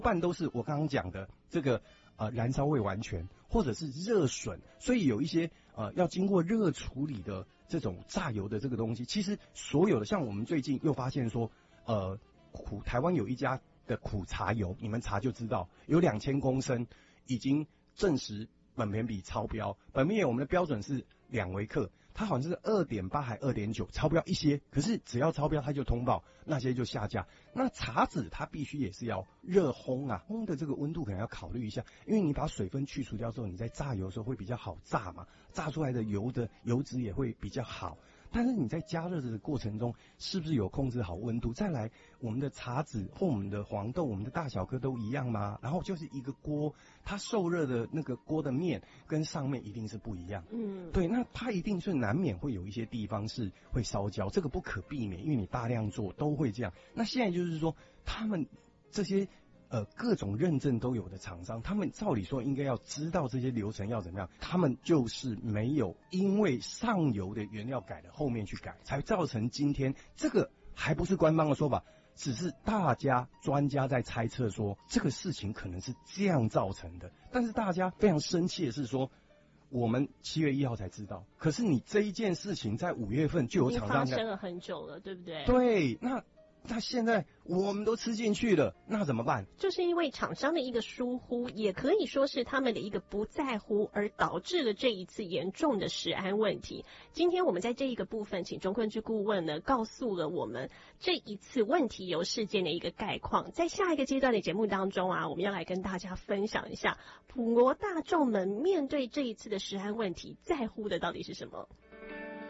半都是我刚刚讲的这个燃烧未完全，或者是热损，所以有一些要经过热处理的这种榨油的这个东西，其实所有的像我们最近又发现说，台湾有一家的苦茶油，你们查就知道，有2000公升已经证实苯醌比超标，苯醌我们的标准是2微克，它好像是 2.8 还 2.9 超标一些，可是只要超标它就通报，那些就下架。那茶籽它必须也是要热烘啊，烘的这个温度可能要考虑一下，因为你把水分去除掉之后，你在榨油的时候会比较好榨嘛，榨出来的油脂也会比较好。但是你在加热的过程中，是不是有控制好温度？再来，我们的茶籽或我们的黄豆，我们的大小颗都一样吗？然后就是一个锅，它受热的那个锅的面跟上面一定是不一样。对，那它一定是难免会有一些地方是会烧焦，这个不可避免，因为你大量做都会这样。那现在就是说，他们这些各种认证都有的厂商，他们照理说应该要知道这些流程要怎么样，他们就是没有因为上游的原料改了，后面去改，才造成今天这个还不是官方的说法，只是大家专家在猜测说这个事情可能是这样造成的。但是大家非常生气的是说，我们7月1号才知道，可是你这一件事情在5月份就有厂商已经发生了很久了，对不对？ 对，那现在我们都吃进去了，那怎么办？ 就是因为厂商的一个疏忽，也可以说是他们的一个不在乎，而导致了这一次严重的食安问题。今天我们在这一个部分，请中昆之顾问呢告诉了我们这一次问题油事件的一个概况。在下一个阶段的节目当中啊，我们要来跟大家分享一下普罗大众们面对这一次的食安问题在乎的到底是什么。